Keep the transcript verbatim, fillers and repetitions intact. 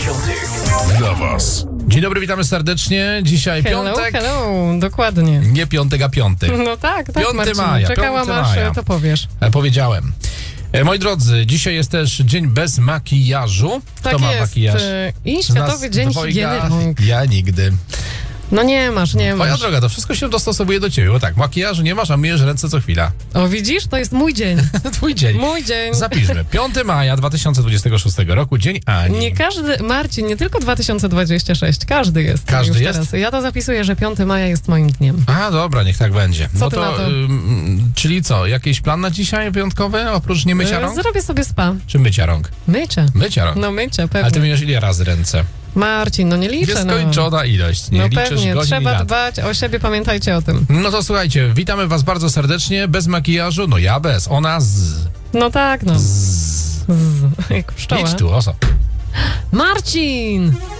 dziewięćdziesiątych dla was. Dzień dobry, witamy serdecznie. Dzisiaj hello, piątek. Hello, dokładnie. Nie piątek, a piątek. No tak, tak, piąty Marcin. maja, Czekałam piąty aż maja. to powiesz. E, powiedziałem. E, moi drodzy, dzisiaj jest też dzień bez makijażu. Kto Tak ma jest. makijaż? I Z nas Światowy Dzień dwojga? Higieny Rąk. Ja nigdy. No nie masz, nie Moja masz. droga, to wszystko się dostosowuje do ciebie, bo tak, makijażu nie masz, a myjesz ręce co chwila. O, widzisz? To jest mój dzień. Twój dzień. Mój dzień. Zapiszmy. piątego maja dwa tysiące dwudziestego szóstego roku, Dzień Ani. Nie każdy, Marcin, nie tylko dwa tysiące dwudziesty szósty, każdy jest. Każdy już jest? Teraz. Ja to zapisuję, że piątego maja jest moim dniem. A, dobra, niech tak będzie. Co no ty to, na to? Ym, czyli co, jakiś plan na dzisiaj wyjątkowy, oprócz nie mycia E, rąk? Zrobię sobie spa. Czy mycia rąk? Mycie. Mycia rąk. No mycie, pewnie. Ale ty myjesz ile razy ręce? Marcin, no nie liczę, no. Nieskończona ilość, nie No liczysz pewnie, godzin i trzeba lat. dbać o siebie, pamiętajcie o tym. No to słuchajcie, witamy was bardzo serdecznie, bez makijażu, no ja bez, ona z... No tak, no. z... Z, jak pszczoła. Idź tu, oso. Marcin!